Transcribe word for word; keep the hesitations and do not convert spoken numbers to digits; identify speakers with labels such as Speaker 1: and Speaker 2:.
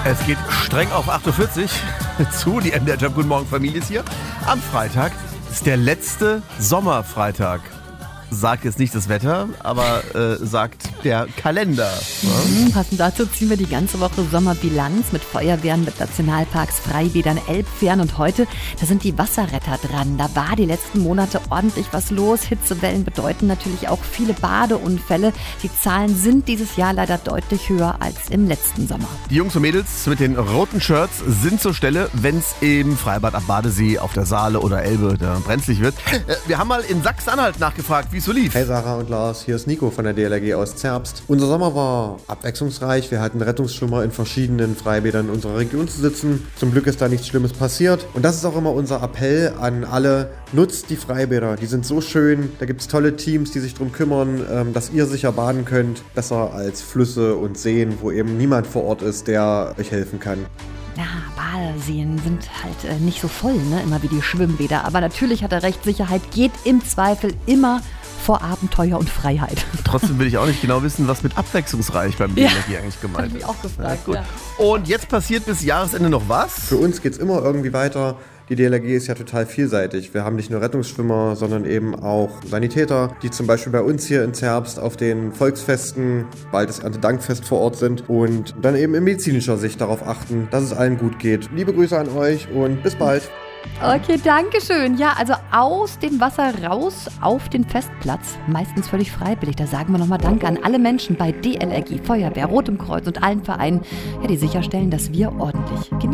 Speaker 1: Es geht streng auf acht Uhr vierzig zu. Die M D R Job Guten Morgen Familie ist hier. Am Freitag ist der letzte Sommerfreitag. Sagt jetzt nicht das Wetter, aber äh, sagt der Kalender.
Speaker 2: Mhm, passend dazu ziehen wir die ganze Woche Sommerbilanz mit Feuerwehren, mit Nationalparks, Freibädern, Elbfähren und heute, da sind die Wasserretter dran. Da war die letzten Monate ordentlich was los. Hitzewellen bedeuten natürlich auch viele Badeunfälle. Die Zahlen sind dieses Jahr leider deutlich höher als im letzten Sommer.
Speaker 1: Die Jungs und Mädels mit den roten Shirts sind zur Stelle, wenn es im Freibad am Badesee, auf der Saale oder Elbe da brenzlig wird. Wir haben mal in Sachsen-Anhalt nachgefragt, wie es so lief.
Speaker 3: Hey Sarah und Lars, hier ist Nico von der D L R G aus Zerbst. Unser Sommer war abwechslungsreich. Wir hatten Rettungsschwimmer in verschiedenen Freibädern unserer Region zu sitzen. Zum Glück ist da nichts Schlimmes passiert. Und das ist auch immer unser Appell an alle. Nutzt die Freibäder. Die sind so schön. Da gibt es tolle Teams, die sich darum kümmern, dass ihr sicher baden könnt. Besser als Flüsse und Seen, wo eben niemand vor Ort ist, der euch helfen kann.
Speaker 2: Ja, Badeseen sind halt äh, nicht so voll, ne? Immer wie die Schwimmbäder. Aber natürlich hat er recht, Sicherheit geht im Zweifel immer vor Abenteuer und Freiheit.
Speaker 1: Trotzdem will ich auch nicht genau wissen, was mit abwechslungsreich beim B L R G ja, eigentlich gemeint ist.
Speaker 2: Hab ich auch gefragt.
Speaker 1: Ja, gut. Ja. Und jetzt passiert bis Jahresende noch was?
Speaker 3: Für uns geht es immer irgendwie weiter. Die D L R G ist ja total vielseitig. Wir haben nicht nur Rettungsschwimmer, sondern eben auch Sanitäter, die zum Beispiel bei uns hier in Zerbst auf den Volksfesten, bald das Erntedankfest vor Ort sind und dann eben in medizinischer Sicht darauf achten, dass es allen gut geht. Liebe Grüße an euch und bis bald.
Speaker 2: Okay, danke schön. Ja, also aus dem Wasser raus auf den Festplatz, meistens völlig freiwillig. Da sagen wir nochmal Danke an alle Menschen bei D L R G, Feuerwehr, Rotem Kreuz und allen Vereinen, ja, die sicherstellen, dass wir ordentlich genießen.